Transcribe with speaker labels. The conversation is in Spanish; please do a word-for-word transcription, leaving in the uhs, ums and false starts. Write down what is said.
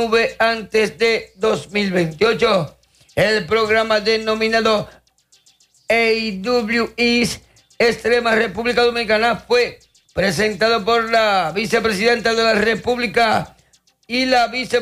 Speaker 1: nube antes de dos mil veintiocho. El programa denominado A W East Extrema República Dominicana fue presentado por la vicepresidenta de la República y la vicepresidenta